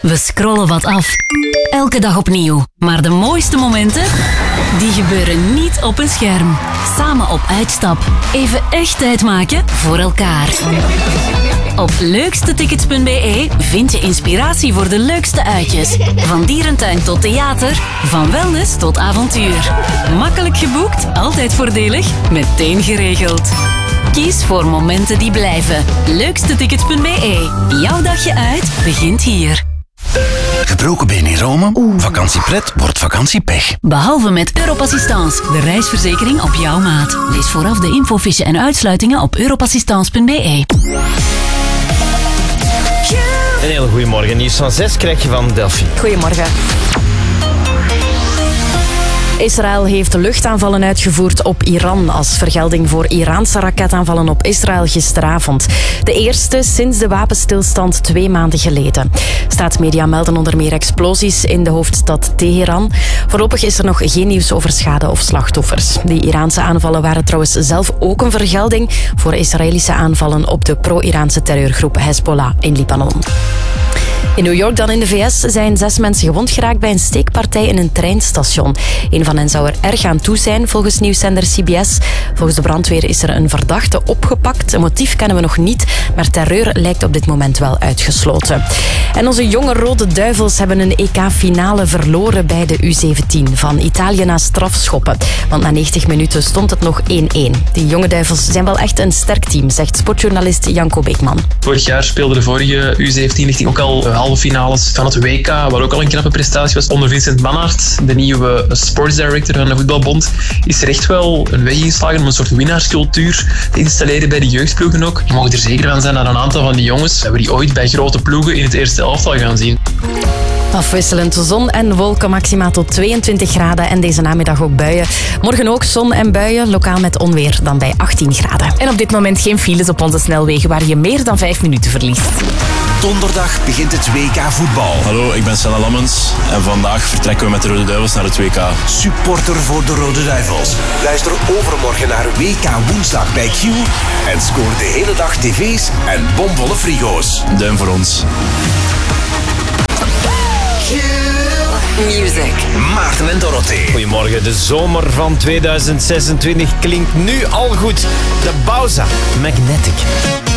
We scrollen wat af. Elke dag opnieuw. Maar de mooiste momenten, die gebeuren niet op een scherm. Samen op uitstap. Even echt tijd maken voor elkaar. Op leukstetickets.be vind je inspiratie voor de leukste uitjes. Van dierentuin tot theater, van wellness tot avontuur. Makkelijk geboekt, altijd voordelig, meteen geregeld. Kies voor momenten die blijven. Leukstetickets.be. Jouw dagje uit begint hier. Gebroken been in Rome? Vakantiepret wordt vakantiepech. Behalve met Europassistance, de reisverzekering op jouw maat. Lees vooraf de infofiche en uitsluitingen op europassistance.be. Een hele goede morgen. Nieuws van 6 krijg je van Delphine. Goedemorgen. Israël heeft luchtaanvallen uitgevoerd op Iran als vergelding voor Iraanse raketaanvallen op Israël gisteravond. De eerste sinds de wapenstilstand 2 maanden geleden. Staatsmedia melden onder meer explosies in de hoofdstad Teheran. Voorlopig is er nog geen nieuws over schade of slachtoffers. Die Iraanse aanvallen waren trouwens zelf ook een vergelding voor Israëlische aanvallen op de pro-Iraanse terreurgroep Hezbollah in Libanon. In New York dan in de VS zijn 6 mensen gewond geraakt bij een steekpartij in een treinstation. Een van hen zou er erg aan toe zijn, volgens nieuwszender CBS. Volgens de brandweer is er een verdachte opgepakt. Een motief kennen we nog niet, maar terreur lijkt op dit moment wel uitgesloten. En onze jonge Rode Duivels hebben een EK-finale verloren bij de U17 van Italië na strafschoppen. Want na 90 minuten stond het nog 1-1. Die jonge Duivels zijn wel echt een sterk team, zegt sportjournalist Janko Beekman. Vorig jaar speelde de vorige U17 richting ook al halve finales van het WK, waar ook al een knappe prestatie was onder Vincent Mannaert, de nieuwe sportsdirector van de voetbalbond, is er echt wel een weg ingeslagen om een soort winnaarscultuur te installeren bij de jeugdploegen ook. Je mag er zeker van zijn dat een aantal van die jongens, dat we die ooit bij grote ploegen in het eerste elftal gaan zien. Afwisselend zon en wolken, maxima tot 22 graden en deze namiddag ook buien. Morgen ook zon en buien, lokaal met onweer dan bij 18 graden. En op dit moment geen files op onze snelwegen waar je meer dan 5 minuten verliest. Donderdag begint het WK voetbal. Hallo, ik ben Stella Lammens en vandaag vertrekken we met de Rode Duivels naar het WK. Supporter voor de Rode Duivels. Luister overmorgen naar WK woensdag bij Q en scoor de hele dag tv's en bomvolle frigo's. Duim voor ons. Music. Maarten en Dorothee. Goedemorgen. De zomer van 2026 klinkt nu al goed. De Bauza Magnetic.